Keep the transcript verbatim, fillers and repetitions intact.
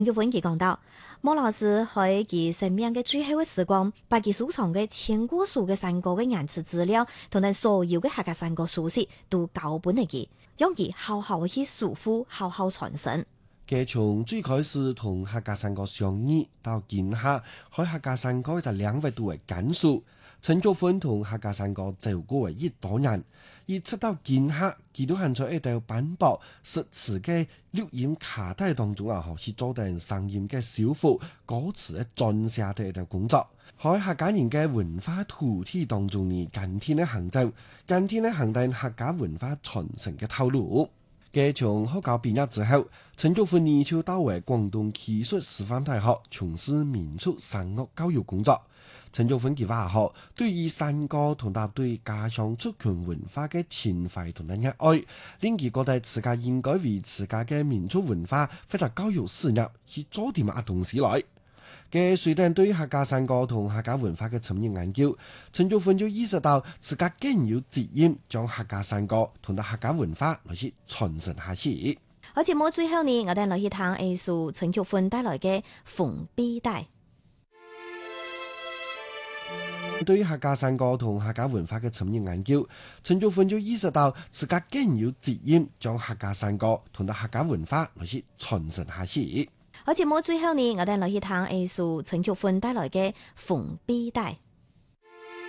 佢本期講到，莫老師喺佢生命嘅最後嘅時光，把佢收藏嘅千古數嘅山歌嘅原始資料，同埋所有嘅客家山歌書寫，都交本嚟佢，讓佢好好去守護，好好傳承。 佢從最開始同客家山歌相遇，到今下喺客家山歌就兩位度嘅簡述，陳菊芬同客家山歌走過嘅一多年，而直到今下，佢都還在一度頒布實詞嘅錄音卡帶當中啊，去做定聲音嘅修復、歌詞嘅撰寫嘅一度工作。喺客家人嘅文化土地當中呢，今天嘅行走，今天嘅行定客家文化傳承嘅透露。佢從學校畢業之後，陳菊芬呢就到為廣東技術師範大學從事民俗聲樂教育工作。陳菊芬佢話學對於山歌同埋對家鄉族群文化嘅情懷同埋熱愛，令佢覺得自家應該為自家嘅民族文化或者教育事業去做啲乜東西來。嘅隨着對客家山歌同客家文化嘅深入研究，陳菊芬就意識到自家更有責任將客家山歌同埋客家文化來去傳承下去。 好節目最後呢，我哋來去聽藝術陳菊芬帶來嘅縫臂帶。 對於客家山歌同客家文化嘅深入研究，陳菊芬就意識到自家更有責任將客家山歌同埋客家文化來去傳承下去。 好節目最後呢，我哋來去聽藝術陳菊芬帶來嘅縫臂帶。